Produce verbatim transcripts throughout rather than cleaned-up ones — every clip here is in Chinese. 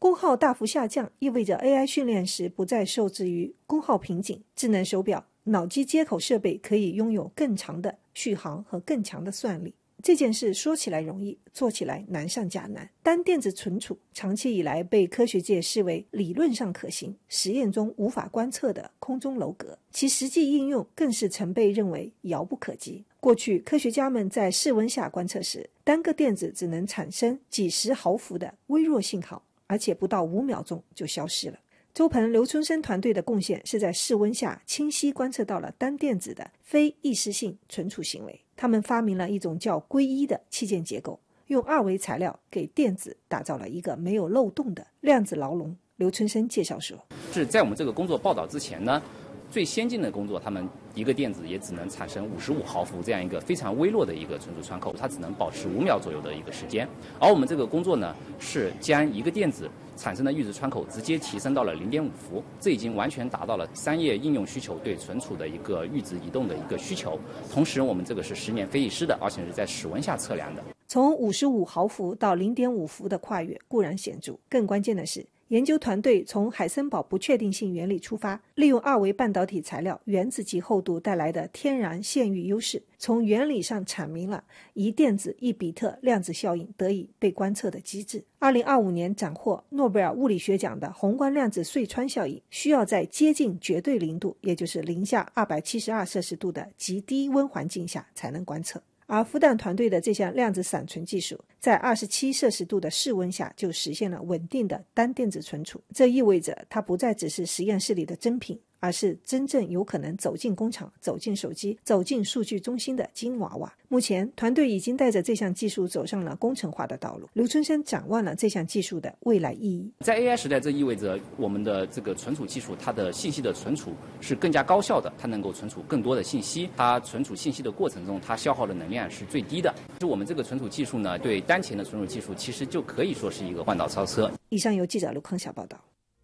功耗大幅下降意味着 A I 训练时不再受制于功耗瓶颈，智能手表、脑机接口设备可以拥有更长的续航和更强的算力。这件事说起来容易，做起来难上加难。单电子存储长期以来被科学界视为理论上可行、实验中无法观测的空中楼阁，其实际应用更是曾被认为遥不可及。过去科学家们在室温下观测时，单个电子只能产生几十毫伏的微弱信号，而且不到五秒钟就消失了。周鹏、刘春生团队的贡献是在室温下清晰观测到了单电子的非异时性存储行为。他们发明了一种叫硅一的器件结构，用二维材料给电子打造了一个没有漏洞的量子牢笼。刘春生介绍说， 是在我们这个工作报道之前呢，最先进的工作，他们一个电子也只能产生五十五毫伏这样一个非常微弱的一个存储窗口，它只能保持五秒左右的一个时间。而我们这个工作呢，是将一个电子产生的阈值窗口直接提升到了 零点五伏，这已经完全达到了商业应用需求对存储的一个阈值移动的一个需求。同时我们这个是十年非易失的，而且是在室温下测量的。 从五十五毫伏到 零点五伏的跨越固然显著，更关键的是研究团队从海森堡不确定性原理出发，利用二维半导体材料原子级厚度带来的天然限域优势，从原理上阐明了一电子一比特量子效应得以被观测的机制。二零二五年斩获诺贝尔物理学奖的宏观量子隧穿效应，需要在接近绝对零度，也就是零下二百七十二摄氏度的极低温环境下才能观测。而复旦团队的这项量子闪存技术，在二十七摄氏度的室温下就实现了稳定的单电子存储，这意味着它不再只是实验室里的珍品，而是真正有可能走进工厂、走进手机、走进数据中心的金娃娃。目前团队已经带着这项技术走上了工程化的道路。刘春生展望了这项技术的未来意义。 在 A I 时代，这意味着我们的这个存储技术，它的信息的存储是更加高效的，它能够存储更多的信息，它存储信息的过程中，它消耗的能量是最低的。就我们这个存储技术呢，对当前的存储技术其实就可以说是一个弯道超车。 以上由记者刘康晓报道。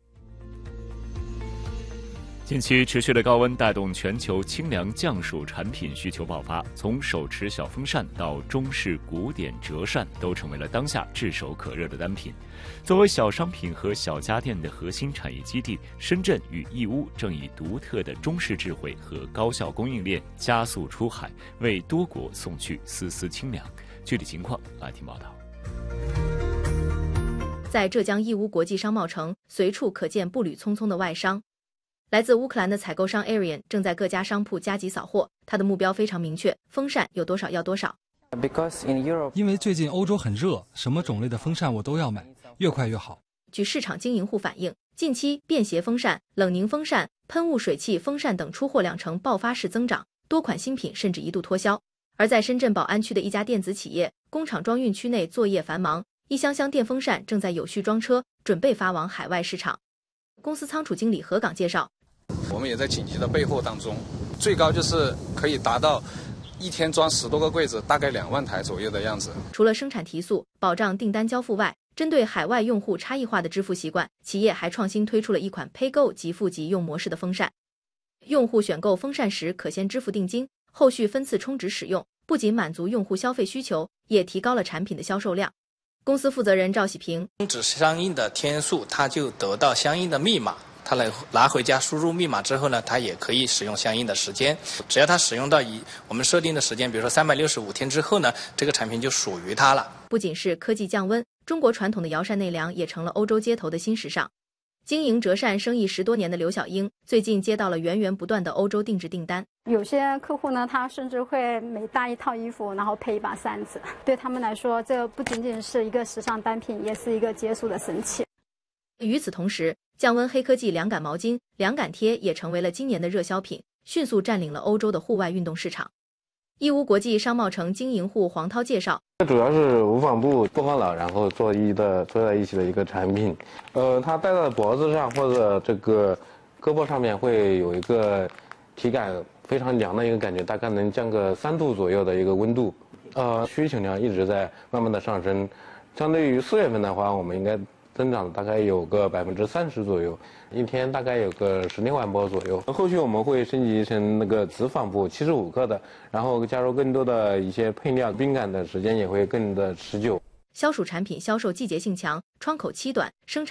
近期持续的高温带动全球清凉降暑产品需求爆发，从手持小风扇到中式古典折扇都成为了当下炙手可热的单品。作为小商品和小家电的核心产业基地，深圳与义乌正以独特的中式智慧和高效供应链加速出海，为多国送去丝丝清凉。具体情况来听报道。 在浙江义乌国际商贸城，随处可见步履匆匆的外商。来自乌克兰的采购商 Arian 正在各家商铺加急扫货，他的目标非常明确，风扇有多少要多少。 因为最近欧洲很热，什么种类的风扇我都要买，越快越好。 据市场经营户反映，近期便携风扇、冷凝风扇、喷雾水汽风扇等出货量呈爆发式增长，多款新品甚至一度脱销。而在深圳宝安区的一家电子企业，工厂装运区内作业繁忙，一箱箱电风扇正在有序装车，准备发往海外市场。公司仓储经理何岗介绍， 我们也在紧急的备货当中，最高就是可以达到一天装十多个柜子，大概两万台左右的样子。 除了生产提速、保障订单交付外，针对海外用户差异化的支付习惯，企业还创新推出了一款 PayGo 即付即用模式的风扇。用户选购风扇时可先支付定金，后续分次充值使用，不仅满足用户消费需求，也提高了产品的销售量。公司负责人赵喜平， 充值相应的天数，他就得到相应的密码。他来拿回家输入密码之后呢，他也可以使用相应的时间。只要他使用到以我们设定的时间，比如说三百六十五天之后呢，这个产品就属于他了。 不仅是科技降温，中国传统的摇扇内凉也成了欧洲街头的新时尚。经营折扇生意十多年的刘小英，最近接到了源源不断的欧洲定制订单。 有些客户呢，他甚至会每搭一套衣服，然后配一把扇子。对他们来说，这不仅仅是一个时尚单品，也是一个解暑的神器。 与此同时，降温黑科技凉感毛巾、凉感贴也成为了今年的热销品，迅速占领了欧洲的户外运动市场。义乌国际商贸城经营户黄涛介绍， 这主要是无纺布播放了，然后做一的做在一起的一个产品。呃，它戴在脖子上或者这个胳膊上面会有一个体感非常凉的一个感觉，大概能降个三度左右的一个温度。呃，需求量一直在慢慢的上升，相对于四月份的话，我们应该增长大概有个百分之三十左右，一天大概有个十六万波左右。后续我们会升级成那个磁纺布七十五克的，然后加入更多的一些配料，冰感的时间也会更的持久。 消暑产品销售季节性强，窗口期短，生产